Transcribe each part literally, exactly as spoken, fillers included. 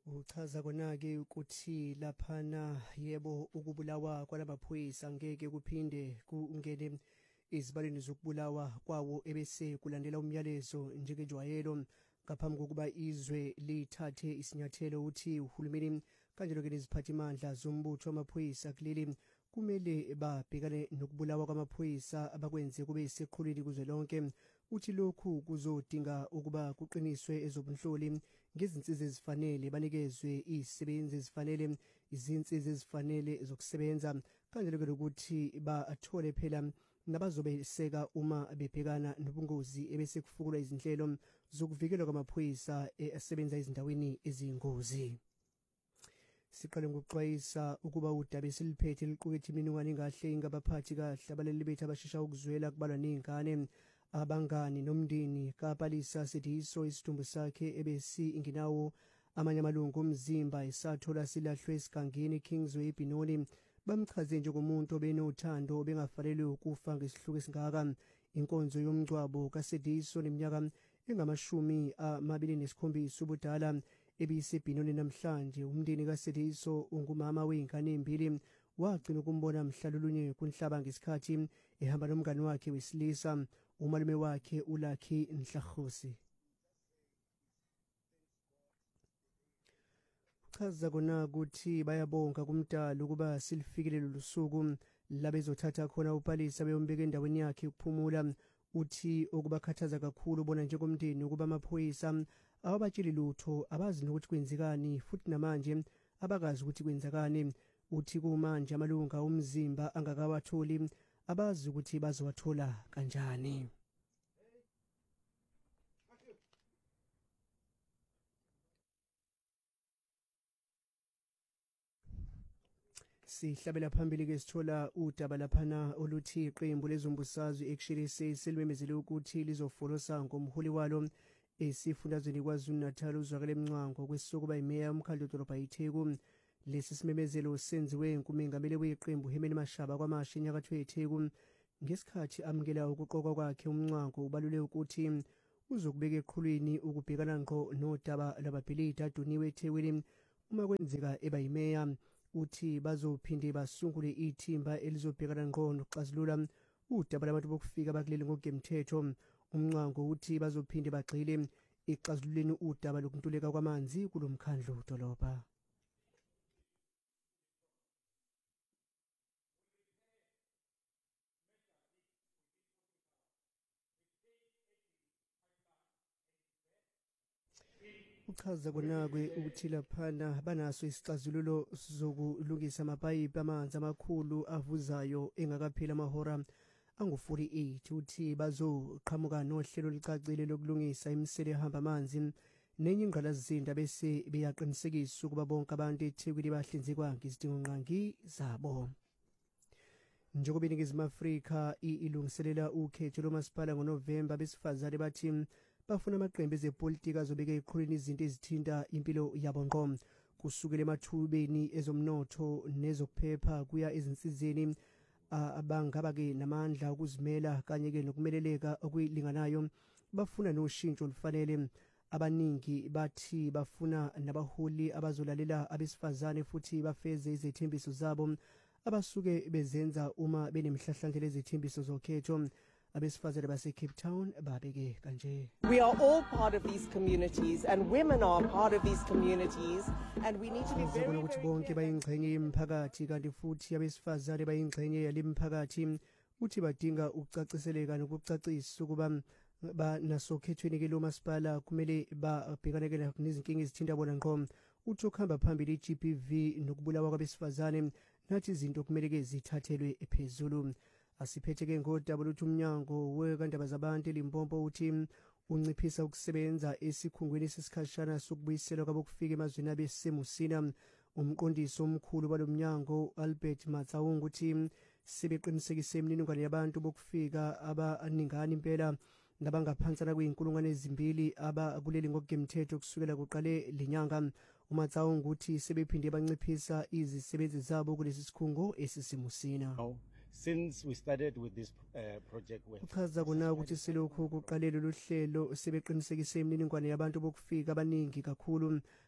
Uchaza kona-ke ukuthi laphana yebo ukubulawa kwalabaphoyisa ngeke kuphinde kungene ezibaleni zokubulawa kwawo ebese kulandela umyalezo njengenjwayelo ngaphambi kokuba izwe lithathe isinyathelo uthi uhulumeni kanjalo-ke neziphathimandla zombutho wamaphoyisa kuleli kumele babhekane nokubulawa kwamaphoyisa abakwenze kube iseqhulwini kuzwelonke. Uthi lokhu kuzodinga ukuba kuqiniswe ezobunhloli ngezinsiza ezifanele, banikezwe izisebenzi ezifanele, izinsiza ezifanele zokusebenza kanjalo-ke nokuthi bathole phela nabazobeseka uma bebhekana nobungozi ebese kufukulwa izinhlelo zokuvikelwa kwamaphoyisa asebenza ezindaweni eziyingozi. Siqale ngokuxwayisa ukuba udaba esiliphethe liqukethe imininingwane engahle ingabaphathi kahle abaleli bethu abashesha ukuzwela kubalwa ney'ngane, abangani nomndeni kaPalisa Sidiso isidumbu sakhe ebesi inginawo amanye amalungu omzimba esathola silahlwe esigangeni Kingsway Benoni bamchaze njengomuntu obenothando bengafanele ukufa ngesihluku esingaka. Inkonzo yomngcwabo kaSidiso neminyaka engamashumi amabili nesikhombisa ubudala ebiyisebhinoni namhlanje. Umndeni kaSidiso ungumama wey'ngane embili wagcina ukumbona mhlalolunye kunhlaba ngesikhathi ehamba nomngane wakhe wesilisa umalume wakhe uLucky Nhlaghosi. Uchaza kona ukuthi bayabonga kumdali ukuba silifikile lolu suku la bezothatha khona uPalisa beyombeka endaweni yakhe ukuphumula. Uthi okubakhathaza kakhulu bona njengomndeni ukuba amaphoyisa awabatsheli lutho, abazi nokuthi kwenzekani futhi namanje abakazi ukuthi kwenzakani. Uthi kumanje amalunga omzimba angakawatholi, abazi ukuthi bazowathola kanjani. Sihlabela phambili-ke sithola udaba laphana oluthi iqembu lezombusazwe ekushelise selimemezele ukuthi lizofolosa ngomholi walo esifundazweni KwaZulu-Natal uzwakale Mncwango kwesokuba imeya yomkhandlu dolobha iTheku. Lesi simemezelo senziwe ngumengameli weqembu Hemeni Mashaba kwamasha enyakatho yeTheku ngesikhathi amukela ukuqokwa kwakhe. uMncwango ubalule ukuthi uzokubeka eqhulwini ukubhekana ngqo nodaba lwababhilidi aduniwe eThekwini uma kwenzeka eba yimeya. Uthi bazophinde basungule ithimba elizobhekana ngqo nokuxazulula udaba labantu bokufika bakuleli ngokungemthetho. uMncwango uthi bazophinde bagxile ekuxazululeni udaba lokuntuleka kwamanzi kulo mkhandlu dolobha. Uchaza konakwe ukuthi laphana banaso isixazululo zokulungisa amapayipi amanzi amakhulu avuzayo engakapheli amahora angu-forty-eight. Uthi bazoqhamuka nohlelo olucacile lokulungisa imisele ehamba amanzi nenye ingqalasizinda bese beyaqinisekisa ukuba bonke abantu eThekwini bahlinzekwa ngezidingo nqangi zabo. Njengoba iNingizimu Afrika ilungiselela ukhetho lomasipala ngoNovemba, besifazane bathi bafuna amaqembu ezepolitiki azobeka eqhulwini izinto ezithinta impilo yabo ngqo, kusukela emathubeni ezomnotho nezokuphepha kuya ezinsizeni abangaba-ke namandla okuzimela kanye-ke nokumeleleka okuyilinganayo. Bafuna noshintsho olufanele. Abaningi bathi bafuna nabaholi abazolalela abesifazane futhi bafeze izethembiso zabo abasuke bezenza uma benemhlahlandlela ezethembiso zokhetho. Abesifazane base Cape Town babeke kanje. We are all part of these communities and women are part of these communities and we need to be very, very ukuthi bonke bayingxenye yemphakathi kanti futhi abesifazane bayingxenye yalemphakathi. Uthi badinga ukucaciseleka nokucacisa ukuba banasokhethweni-ke lo masipala kumele babhekane nezinkinga ezithinta bona ngqo. Uthi ukuhamba phambili i-G B V nokubulawa kwabesifazane nathi izinto kumele-ke zithathelwe phezulu. Asiphethe-ke ngodaba oluthi umnyango wekandaba zabantu eLimpopo uthi unciphisa ukusebenza esikhungweni sesikhashana sokubuyiselwa kwabokufika emazweni abesemusina. Umqondisi omkhulu walo mnyango Albert Matsawung uthi sebeqinisekise imininingwane yabantu bokufika abaningana impela nabangaphansana kwey'nkulungwane ezimbili abakuleli ngokungemthetho kusukela kuqale lenyanga. uMatsawung uthi sebephinde banciphisa izisebenzi zabo kulesi sikhungo esisimusina. Since we started with this uh, project with uchaza kona ukuthi silokhu kuqalelo lohlelo sebeqinisekise imininingwane yabantu bokufika abaningi kakhulu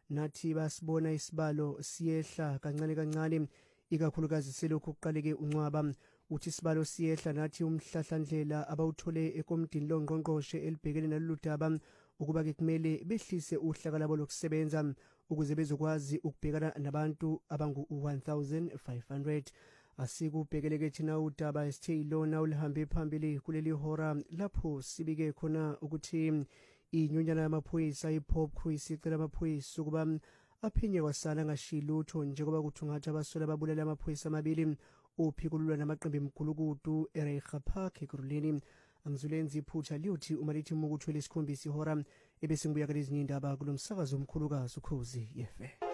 nathi basibona isibalo siyehla kancane kancane ikakhulukazi selokhu kuqaleke uncwaba. Uthi isibalo siyehla nathi umhlahlandlela abawuthole ekomidini longqongqoshe elibhekene nalolu daba ukuba ke kumele behlise uhlaka labo lokusebenza ukuze bezokwazi ukubhekana nabantu abangu one thousand five hundred. Asikubhekeleke thina udaba esithe ilona ulihambe phambili kuleli hora lapho sibike khona ukuthi inyunyana yamaphoyisa iPop Crew isicela amaphoyisa ukuba aphinye kwasala ngashilutho njengoba kuthungatha abasola ababulala amaphoyisa amabili uphikululwa namaqembu emgulukudu eReiger Park eKuruleni. Angizulenza iphutha liyothi uma lithi mukuthwele isikhombisi ihora ebese ngibuya kalezinye indaba kulomsakazo omkhulukazi Ukhozi F M.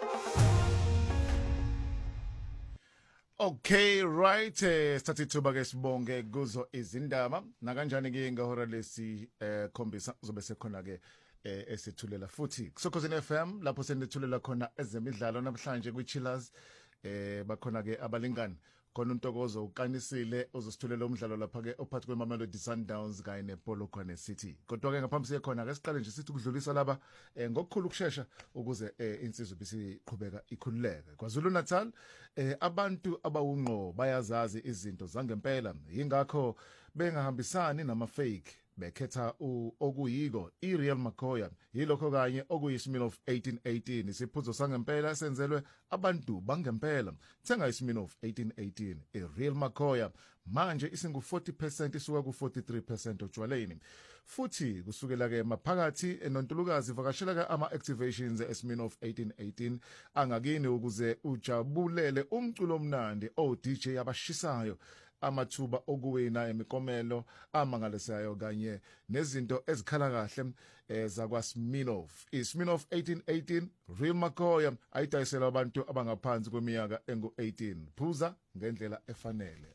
Okay, right. Eh, Stati tuba ke sibonge kuzo izindaba. Na kanjani ke ngahora lesi eh, khombisa zobe sekhona ke eh, esithulela futhi. Kusokhozi F M lapho senethulela khona ezemidlalo namhlanje kwiChillers eh bakhona ke abalingani. Khona untokozo ukanisile uzosithulela umdlalo lapha ke ophathi kweMamelodi Sundowns kanye nePolokwane City. Kodwa ke ngaphambi siye khona ke siqale nje sithi kudlulisa laba eh, ngokukhulu ukusheshsha ukuze eh, insizwe bisiqhubeka ikhululeke. KwaZulu Natal eh, abantu abawunqo bayazazi izinto zangempela ingakho bengahambisani nama fake bekhetha okuyiko iReal Makoya yilokho kanye okuyiSmirnoff eighteen eighteen isiphuzo sangempela senzelwe abantu bangempela. Thenga iSmirnoff eighteen eighteen iReal Makoya manje isingu forty percent isuka ku forty-three percent otshwaleni. Futhi kusukela ke maphakathi enontulukazi vakashela ke ama activations eSmirnoff eighteen eighteen angakini ukuze ujabulele umculo omnandi o D J abashisayo amathuba okuwina emikomelo amangalisayo kanye nezinto ezikhala kahle ezakwaSmirnoff. iSmirnoff eighteen eighteen Real Makoya ayidayisela abantu abangaphansi kweminyaka engu eighteen. Phuza ngendlela efanele.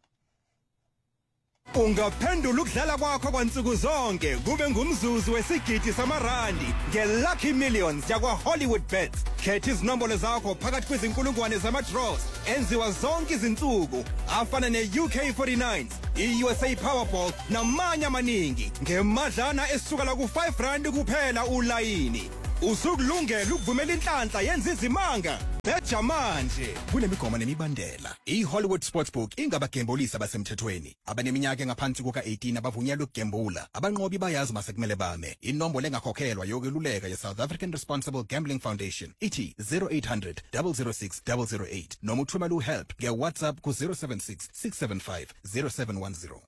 Ungaphendula ukudlala kwakho kwansuku zonke kube ngumzuzu wesigidi samarandi ngeLucky Millions yakwa Hollywood Bets. Khetha izinombolo zakho phakathi kwezinkulungwane zama-draws enziwa zonke izinsuku afana ne-U K forty-nines, i-U S A Powerball namanye amaningi ngemadlana esuka la ku-five rand kuphela ulayini. Usukulungela ukuvumela inhlanhla yenza izimanga beja manje kunemigomo nemibandela. iHollywood Sportsbook ingabagembulisi abasemthethweni abaneminyaka engaphansi kuka eighteen abavunyelwe ukugembula. Abanqobi bayazi masekumele bame. Inombolo engakhokhelwa yokweluleka ye-South African Responsible Gambling Foundation ithi zero eight hundred, zero zero six, zero zero eight noma uthumela uhelp nge-WhatsApp ku zero seven six, six seven five, zero seven one zero.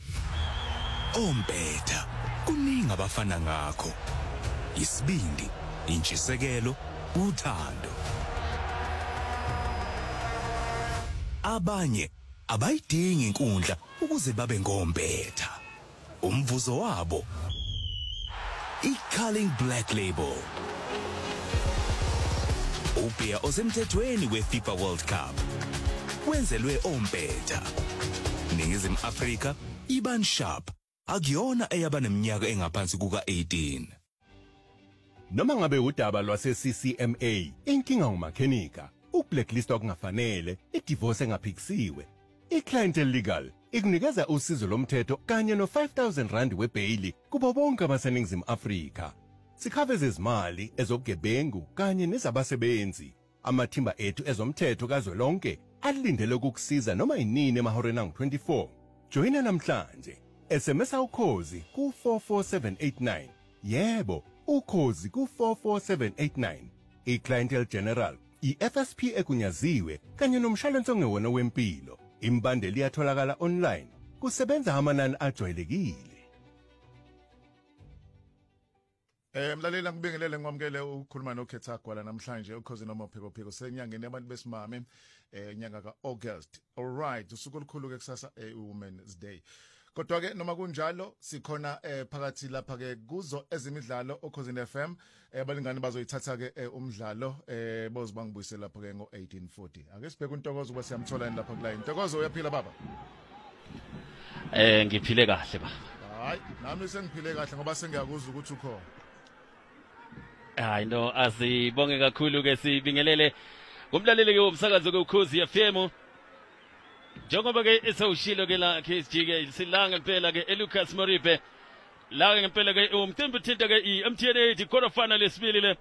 Ompetha kuningi abafana ngakho. Isibindi, intshisekelo, uthando. Abanye abayidingi inkundla ukuze babe ngompetha. Umvuzo wabo iCulling Black Label. Ubia osemthethweni weFIFA World Cup. Wenzelwe ompetha. Ningizimu Afrika iban sharp. Akuyona eyabaneminyaka engaphansi kuka eighteen. Noma ngabe udaba lwase C C M A, inkinga ngumakhenika, ukublacklist okungafanele, idivorce engaphikisiwe. iClientele Legal ikunikeza usizo lomthetho kanye no five thousand rand webail kubo bonke abaseningizimu Afrika. Sikhaveza izimali ezobugebengu kanye nezabasebenzi. Amathimba ethu ezomthetho kazwelonke alindele ukukusiza noma inini emahoreni angu twenty-four. Joina namhlanje. S M S Ukhozi ku four four seven eight nine. Yebo, Ukhozi ku four four seven eight nine. iClientele General, i-F S P egunyaziwe kanye nomshwalense ongewona wempilo. Imbandela iyatholakala online. Kusebenza amanani ajwayelekile. Eh mlalela ngibingelele ngomkele ukukhuluma noKhetha Gwala namhlanje Ukhozi noma pheko pheko senyangeni yabantu besimame eh nyanga kaAugust. All right, usuku olukhulu ke kusasa eh Women's Day. Kodwa ke noma kunjalo sikhona eh phakathi lapha ke kuzo ezemidlalo Ukhozi F M eh balingani bazoyithatha ke eh, umdlalo eh bozibangibuyise lapha ke ngo eighteen forty. Ake sibheke uNtokozo kuba siyamthola lapha ku line. Ntokozo uyaphila baba? Eh ngiphile kahle baba. Hayi, nami sengiphile kahle ngoba sengiyakuza ukuthi ukhona. Hayi no asibonge kakhulu ke sibingelele kumlaleli ke umsakazo ke Ukhozi F M. Njengoba ke esawushilo ke la K S G ke silanga impela ke eLucas Moripe la ngempela ke umthimba thinta ke iM T N A di quarter final lesibili le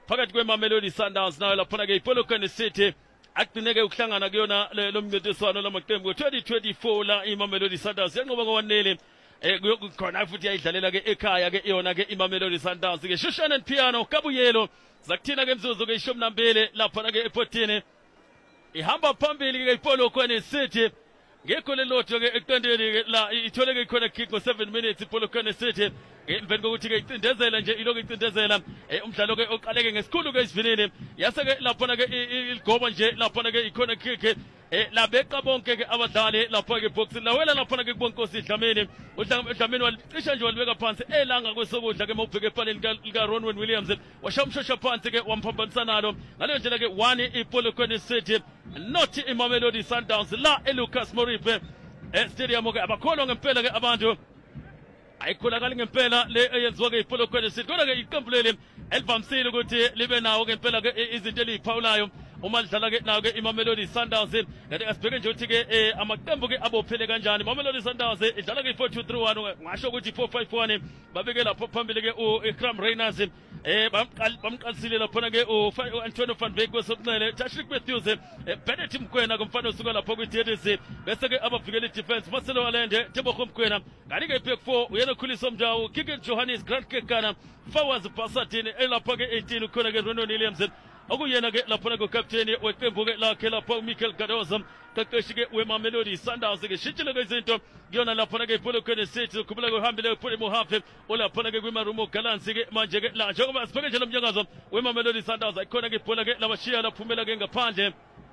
phakathi kweMamelodi Sundowns nayo laphana ke iPolokwane City akugcineke ukuhlangana kuyona lo mncintiswano lamaqembu twenty twenty-four la iMamelodi Sundowns yanqoba ngwanele eh kukhona futhi ayidlalela ke ekhaya ke yona ke iMamelodi Sundowns ke Shushan and Piano Kabuyelo zakuthina ke imzuzu ke ishumi nambili lapha ke ePortini ihamba phambili ke iPolokwane City ngekho lelotho ke eqendeni ke la ithole ke khona kick ngo seven minutes iPolokwane City emveni kokuthi ke icindezela nje iloko icindezela umdlalo ke oqaleke ngesikhulu ke isivinini yase ke lapha ke igoba nje lapha ke ikhona kick eh labeqa bonke ke abadlali lapha ke boxing lawela lapha ke kubonkosi Dlamini uDlamini walicisha nje walibeka phansi elanga kwesokudla ke mawubheke efanele lika Ronwen Williams washamshosha phansi ke wamphambanisa nalo ngaleyo ndlela ke one iPolokwane City not iMamelodi Sundowns la eLucas Moripe eh stadium ke abakholwa ngempela ke abantu ayikholakali ngempela le eyenziwa ke iPolokwane City kodwa ke iqembu leli elivamsile ukuthi libe nawo ngempela ke izinto eliphawulayo uma lidlala ke nawo ke iMamelodi Sundowns kanti asibheke nje ukuthi ke amaqembu ke abophele kanjani iMamelodi Sundowns idlala ke four two three one ngasho ukuthi four five one babeke lapho phambili ke uIkram Reyners eh bamqalisile lapha ke uAntonio van Beek kwesobunene Tashrik Matthews Bennett Mkwena kumfana osuka lapho kwi-D D C bese ke abavikela i-defense Marcelo Allende Tebogo Mkwena kanti ke back four uyena Khuliso Mjawu Kigen Johannes Grant Kekana Fawaz Basatini elapha ke eighteen ukhona ke Ronwen Williams okuyena ke lapha ke captain weqembu ke lakhe lapha Michael Gadoza qeqeshi ke weMamelodi Sundowns ke shitshile ke izinto kuyona lapha ke iPolokwane City kubula kuhambile uPhuli Mohafe olapha ke kwimarumo Galansi ke manje ke la njengoba sibheke nje lomnyakazo weMamelodi Sundowns ayikhona ke ibhola ke labashiya laphumela ke ngaphandle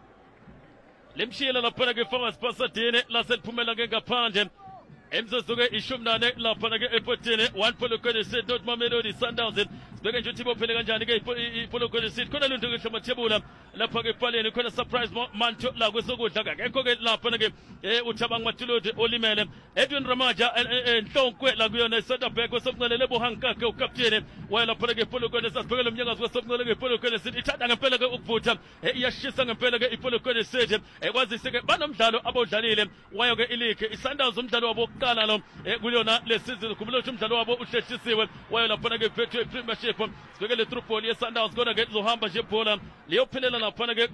lemshiyela lapha ke Fawaz Basatini laseliphumela ke ngaphandle emzuzu ke ishumi nane lapha ke ePortini one Polokwane City not Mamelodi Sundowns sibheke nje ukuthi bophele kanjani ke iPolokwane City khona lunto ke hlamathebula lapha ke epaleni khona surprise manto la kwesokudla akekho ke lapha ke uThabang Matulodi olimele Edwin Ramaja enhlonkwe la kuyona center back osomncelele bohankake ukapteni waye lapha ke iPolokwane sasibheke lomnyakazo kwesomncelele ke iPolokwane City ithanda ngempela ke ukuvutha iyashisa ngempela ke iPolokwane City ekwazise ke banomdlalo abodlalile wayo ke ilike iSundowns umdlalo wabo qala lo kulona lesizini kumele ukuthi umdlalo wabo uhleshisiwe wayo lapha ke Betway Premiership sibheke le Tripoli yeSundowns kodwa ke izohamba nje ibhola liyophelela lapha ke